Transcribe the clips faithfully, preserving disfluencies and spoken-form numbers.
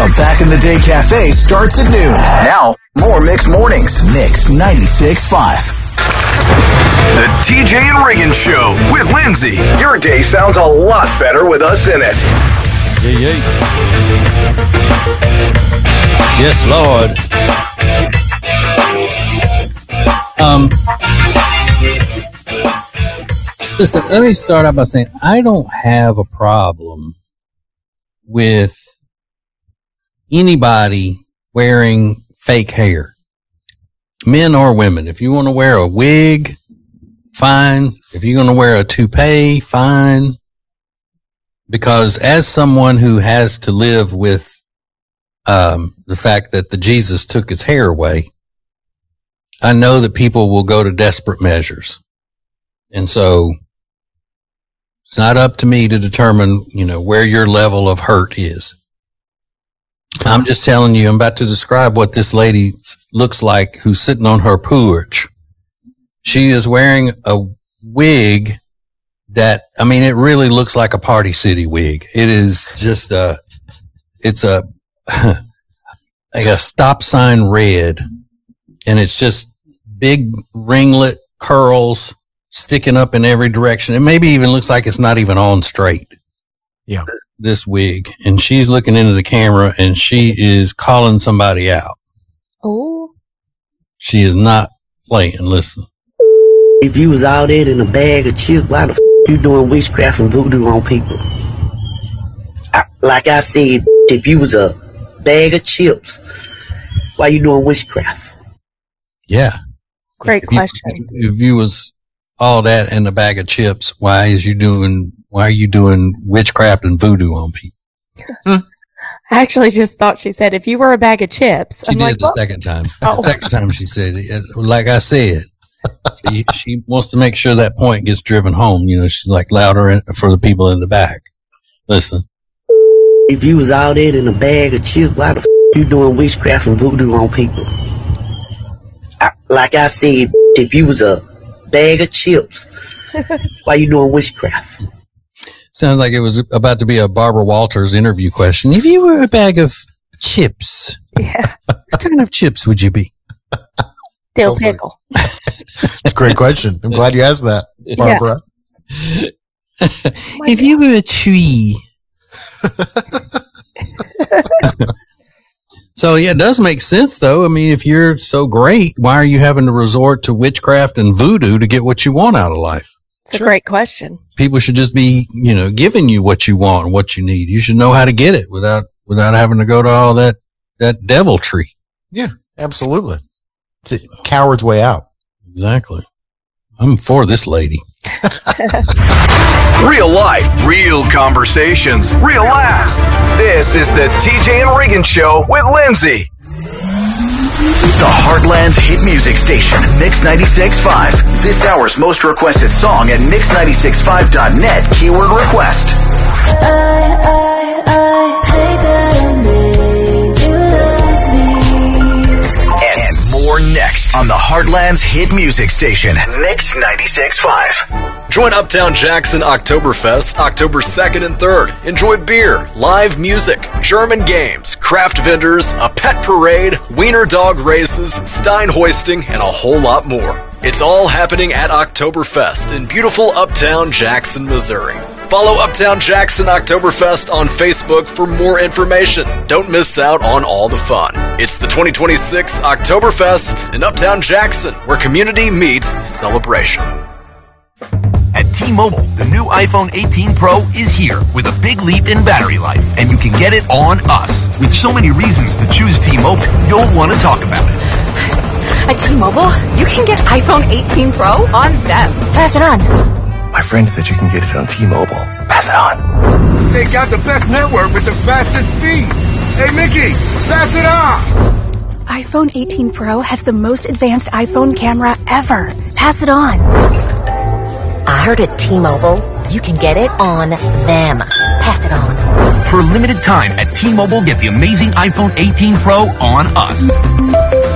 The Back in the Day Cafe starts at noon. Now, more Mix Mornings. Mix ninety-six point five. The T J and Reagan Show with Lindsay. Your day sounds a lot better with us in it. Yeah, yeah. Yes, Lord. Um, listen, let me start out by saying I don't have a problem with anybody wearing fake hair, men or women. If you want to wear a wig, fine. If you're going to wear a toupee, fine. Because as someone who has to live with um, the fact that the Jesus took his hair away, I know that people will go to desperate measures. And so it's not up to me to determine, you know, where your level of hurt is. I'm just telling you, I'm about to describe what this lady looks like who's sitting on her porch. She is wearing a wig that, I mean, it really looks like a Party City wig. It is just a, it's a, like a stop sign red. And it's just big ringlet curls sticking up in every direction. It maybe even looks like it's not even on straight. Yeah. This wig. And she's looking into the camera and she is calling somebody out. Oh. She is not playing. Listen. If you was out there in a bag of chips, why the f*** you doing witchcraft and voodoo on people? I, like I said, if you was a bag of chips, why you doing witchcraft? Yeah. Great if you, question. If you was all that and a bag of chips, why is you doing, why are you doing witchcraft and voodoo on people? I actually just thought she said, if you were a bag of chips. She I'm did like, it the what? second time. Oh. The second time she said it. Like I said, she, she wants to make sure that point gets driven home. You know, she's like louder in, for the people in the back. Listen. If you was out there in a bag of chips, why the f*** you doing witchcraft and voodoo on people? I, like I said, if you was a bag of chips, why you doing witchcraft? Sounds like it was about to be a Barbara Walters interview question. If you were a bag of chips, Yeah. what kind of chips would you be? Dill pickle. It's a great question. I'm glad you asked that, Barbara. Yeah. If you were a tree. So, yeah, it does make sense, though. I mean, if you're so great, why are you having to resort to witchcraft and voodoo to get what you want out of life? It's a great question. People should just be, you know, giving you what you want and what you need. You should know how to get it without without having to go to all that, that deviltry. Yeah, absolutely. It's a coward's way out. Exactly. I'm for this lady. Real life, real conversations, real laughs. This is the T J and Reagan Show with Lindsay. The Heartland's hit music station, Mix ninety-six point five. This hour's most requested song at mix nine six five dot net, keyword request. I, I, I hate that I made you love me. And more next on the Heartland's hit music station, Mix ninety-six point five. Join Uptown Jackson Oktoberfest October second and third. Enjoy beer, live music, German games, craft vendors, a pet parade, wiener dog races, Stein hoisting, and a whole lot more. It's all happening at Oktoberfest in beautiful Uptown Jackson, Missouri. Follow Uptown Jackson Oktoberfest on Facebook for more information. Don't miss out on all the fun. It's the twenty twenty-six Oktoberfest in Uptown Jackson, where community meets celebration. At T-Mobile, the new iPhone eighteen Pro is here with a big leap in battery life, and you can get it on us. With so many reasons to choose T-Mobile, you'll want to talk about it. At T-Mobile, you can get iPhone eighteen Pro on them. Pass it on. My friend said you can get it on T-Mobile. Pass it on. They got the best network with the fastest speeds. Hey, Mickey, pass it on. iPhone eighteen Pro has the most advanced iPhone camera ever. Pass it on. I heard at T-Mobile, you can get it on them. Pass it on. For a limited time at T-Mobile, get the amazing iPhone eighteen Pro on us.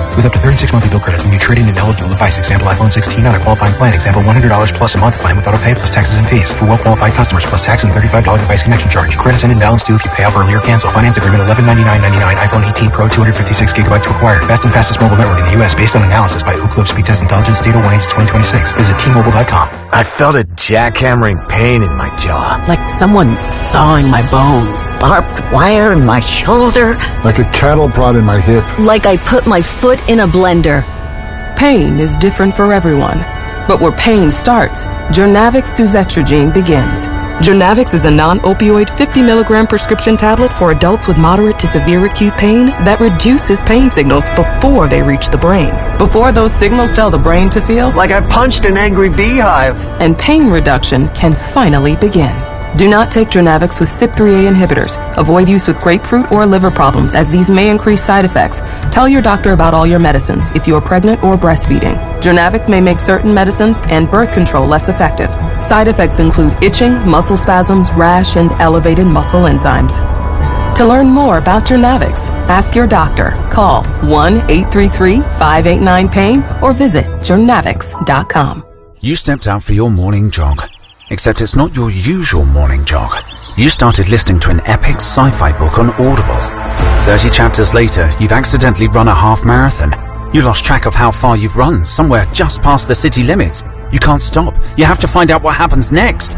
With up to thirty-six monthly bill credits when you trade in an eligible device. Example iPhone sixteen on a qualifying plan. Example one hundred dollars plus a month plan with auto pay plus taxes and fees. For well-qualified customers plus tax and thirty-five dollars device connection charge. Credits end in balance due if you pay off early or cancel. Finance agreement eleven ninety-nine ninety-nine. iPhone eighteen Pro two hundred fifty-six gigabytes to acquire. Best and fastest mobile network in the U S based on analysis by Ookla Speed Test Intelligence. Data one eight twenty twenty-six. Visit T Mobile dot com. I felt a jackhammering pain in my jaw. Like someone sawing my bones. Barbed wire in my shoulder. Like a cattle prod in my hip. Like I put my foot in a blender. Pain is different for everyone. But where pain starts, Journavx Suzetrigine begins. Journavx is a non-opioid fifty milligram prescription tablet for adults with moderate to severe acute pain that reduces pain signals before they reach the brain. Before those signals tell the brain to feel like I punched an angry beehive. And pain reduction can finally begin. Do not take Journavx with C Y P three A inhibitors. Avoid use with grapefruit or liver problems, as these may increase side effects. Tell your doctor about all your medicines if you are pregnant or breastfeeding. Journavx may make certain medicines and birth control less effective. Side effects include itching, muscle spasms, rash, and elevated muscle enzymes. To learn more about Journavx, ask your doctor. Call one eight three three, five eight nine, pain or visit journavx dot com. You stepped out for your morning jog. Except it's not your usual morning jog. You started listening to an epic sci-fi book on Audible. Thirty chapters later, you've accidentally run a half marathon. You lost track of how far you've run, somewhere just past the city limits. You can't stop. You have to find out what happens next.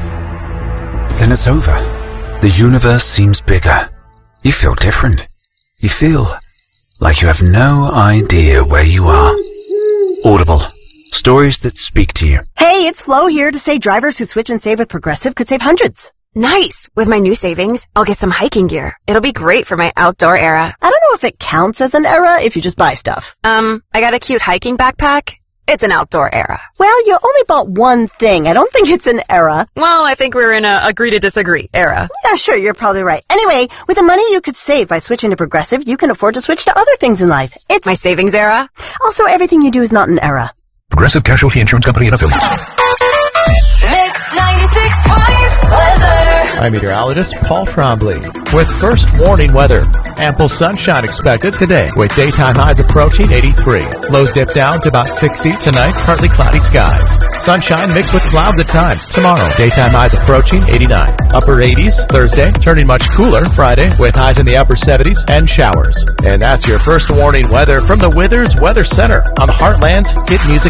Then it's over. The universe seems bigger. You feel different. You feel like you have no idea where you are. Audible. Stories that speak to you. Hey, it's Flo here to say drivers who switch and save with Progressive could save hundreds. Nice! With my new savings, I'll get some hiking gear. It'll be great for my outdoor era. I don't know if it counts as an era if you just buy stuff. Um, I got a cute hiking backpack. It's an outdoor era. Well, you only bought one thing. I don't think it's an era. Well, I think we're in a agree to disagree era. Yeah, sure, you're probably right. Anyway, with the money you could save by switching to Progressive, you can afford to switch to other things in life. It's my savings era. Also, everything you do is not an era. Progressive Casualty Insurance Company and affiliates. Mix ninety-six point five weather. I'm meteorologist Paul Trombley. With first warning weather, ample sunshine expected today with daytime highs approaching eighty-three. Lows dip down to about sixty tonight, partly cloudy skies. Sunshine mixed with clouds at times tomorrow. Daytime highs approaching eighty-nine. Upper eighties Thursday, turning much cooler Friday with highs in the upper seventies and showers. And that's your first warning weather from the Withers Weather Center on the Heartland's Hit Music